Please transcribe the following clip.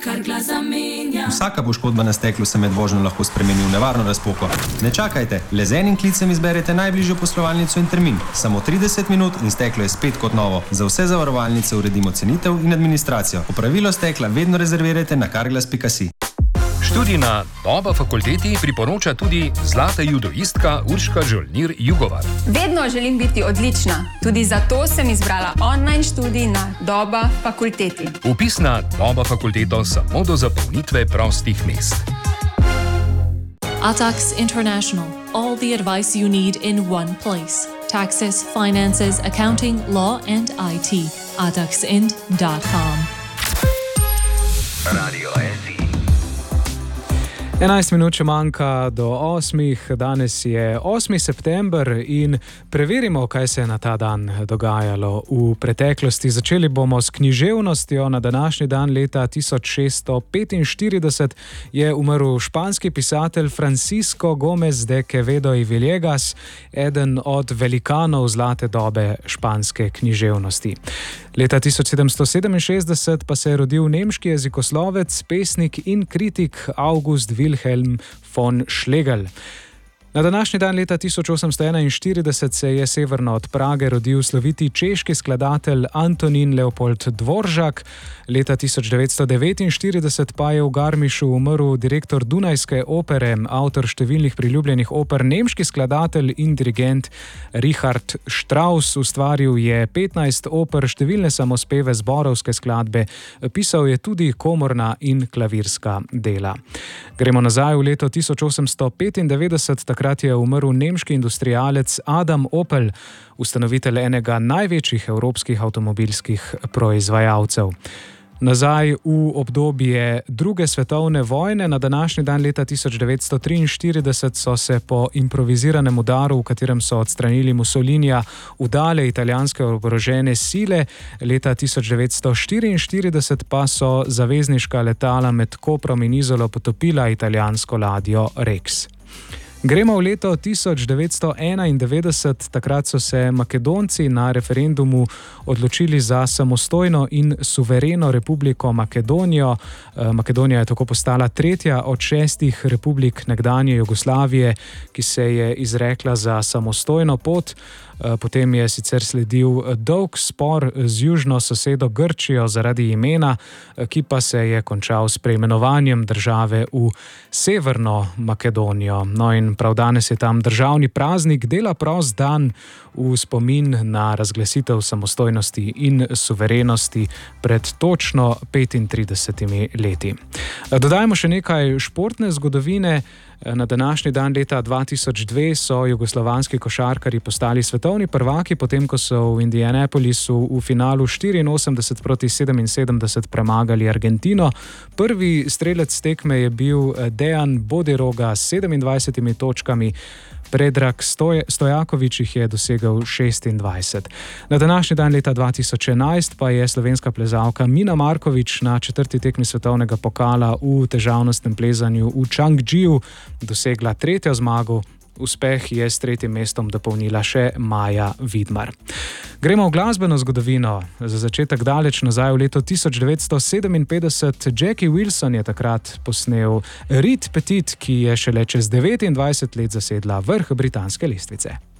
kar glas zamenja. Vsaka poškodba na steklu se med vožnjo lahko spremeni v nevarno razpoko. Ne čakajte, le z enim klicem izberete najbližjo poslovalnico in termin. Samo 30 minut in steklo je spet kot novo. Za vse zavarovalnice uredimo cenitev in administracijo. Popravilo stekla vedno rezervirajte na carglass.si. Študij na Doba fakulteti priporoča tudi zlata judoistka Urška Žolnir-Jugovar. Vedno želim biti odlična. Tudi zato sem izbrala online študij na Doba fakulteti. Vpis na Doba fakulteto samo do zapolnitve prostih mest. Atax International. All the advice you need in one place. Taxes, finances, accounting, law and IT. ataxind.com. Radio SI. 11 minut še manjka do 8. Danes je 8. september in preverimo, kaj se je na ta dan dogajalo v preteklosti. Začeli bomo s književnostjo. Na današnji dan leta 1645 je umrl španski pisatelj Francisco Gómez de Quevedo y Villegas, eden od velikanov zlate dobe španske književnosti. Leta 1767 pa se je rodil nemški jezikoslovec, pesnik in kritik August Wilhelm von Schlegel. Na današnji dan leta 1841 se je severno od Prage rodil sloviti češki skladatelj Antonín Leopold Dvoržák. Leta 1949 pa je v Garmišu umrl direktor Dunajske opere, avtor številnih priljubljenih oper, nemški skladatelj in dirigent Richard Strauss. Ustvaril je 15 oper, številne samospeve, zborovske skladbe, pisal je tudi komorna in klavirska dela. Gremo nazaj v leto 1895, takrat je umrl nemški industrialec Adam Opel, ustanovitelj enega največjih evropskih avtomobilskih proizvajalcev. Nazaj v obdobje druge svetovne vojne, na današnji dan leta 1943 so se po improviziranem udaru, v katerem so odstranili Mussolinija, udale italijanske oborožene sile. Leta 1944 pa so zavezniška letala med Koprom in Izolo potopila italijansko ladjo Rex. Gremo v leto 1991, takrat so se Makedonci na referendumu odločili za samostojno in suvereno republiko Makedonijo. Makedonija je tako postala tretja od 6 republik nekdanje Jugoslavije, ki se je izrekla za samostojno pot. Potem je sicer sledil dolg spor z južno sosedo Grčijo zaradi imena, ki pa se je končal s preimenovanjem države v Severno Makedonijo. No in prav danes je tam državni praznik, dela prost dan v spomin na razglasitev samostojnosti in suverenosti pred točno 35 leti. Dodajmo še nekaj športne zgodovine. Na današnji dan leta 2002 so jugoslovanski košarkarji postali svetovni prvaki, potem ko so v Indianapolisu v finalu 84-77 premagali Argentino. Prvi strelec tekme je bil Dejan Bodiroga s 27 točkami, Predrag Stojaković jih je dosegel 26. Na današnji dan leta 2011 pa je slovenska plezalka Mina Marković na 4. tekmi svetovnega pokala v težavnostnem plezanju v Changjiu dosegla 3. zmago. Uspeh je s 3. mestom dopolnila še Maja Vidmar. Gremo v glasbeno zgodovino. Za začetek daleč nazaj v leto 1957 Jackie Wilson je takrat posnel Reed Petit, ki je šele čez 29 let zasedla vrh britanske lestvice.